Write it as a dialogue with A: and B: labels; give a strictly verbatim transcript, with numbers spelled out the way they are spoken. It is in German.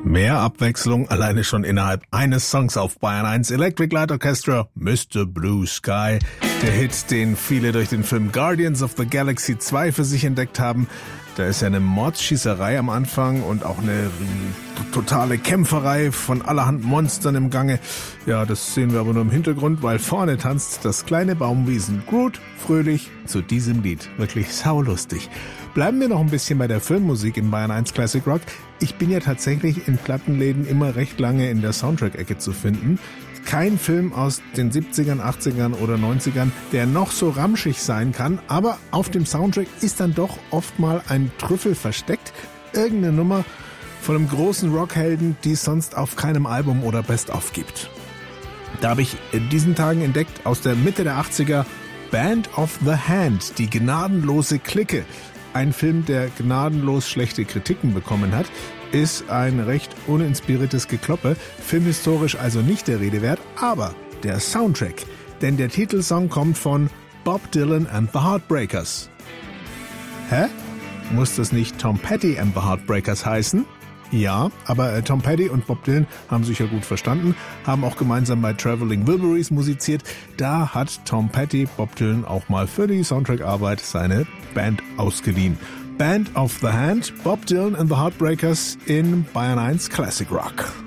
A: Mehr Abwechslung alleine schon innerhalb eines Songs auf Bayern eins. Electric Light Orchestra, Mister Blue Sky. Der Hit, den viele durch den Film Guardians of the Galaxy zwei für sich entdeckt haben. Da ist ja eine Mordsschießerei am Anfang und auch eine totale Kämpferei von allerhand Monstern im Gange. Ja, das sehen wir aber nur im Hintergrund, weil vorne tanzt das kleine Baumwesen Groot fröhlich zu diesem Lied. Wirklich saulustig. Bleiben wir noch ein bisschen bei der Filmmusik in Bayern eins Classic Rock. Ich bin ja tatsächlich in Plattenläden immer recht lange in der Soundtrack-Ecke zu finden. Kein Film aus den siebzigern, achtzigern oder neunzigern, der noch so ramschig sein kann, aber auf dem Soundtrack ist dann doch oft mal ein Trüffel versteckt. Irgendeine Nummer von einem großen Rockhelden, die es sonst auf keinem Album oder Best-of gibt. Da habe ich in diesen Tagen entdeckt aus der Mitte der achtziger Band of the Hand, die gnadenlose Clique. Ein Film, der gnadenlos schlechte Kritiken bekommen hat, ist ein recht uninspiriertes Gekloppe, filmhistorisch also nicht der Rede wert, aber der Soundtrack, denn der Titelsong kommt von Bob Dylan and the Heartbreakers. Hä? Muss das nicht Tom Petty and the Heartbreakers heißen? Ja, aber äh, Tom Petty und Bob Dylan haben sich ja gut verstanden, haben auch gemeinsam bei Traveling Wilburys musiziert. Da hat Tom Petty Bob Dylan auch mal für die Soundtrack-Arbeit seine Band ausgeliehen. Band of the Hand, Bob Dylan and the Heartbreakers in Bayern eins Classic Rock.